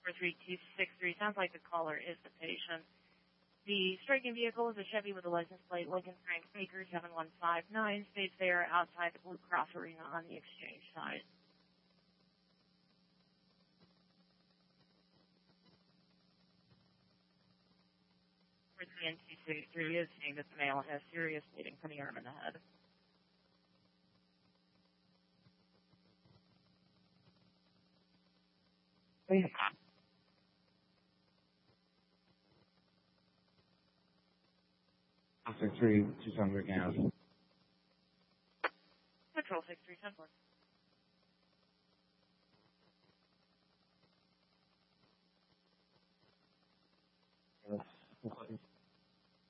4263. Sounds like the caller is the patient. The striking vehicle is a Chevy with a license plate Lincoln Frank Baker 7159. States they are outside the Blue Cross Arena on the exchange side. For the NT63 is seeing that the male has serious bleeding from the arm and the head. Please. Officer 3, Tucson Rick House. Control 6374. Looks like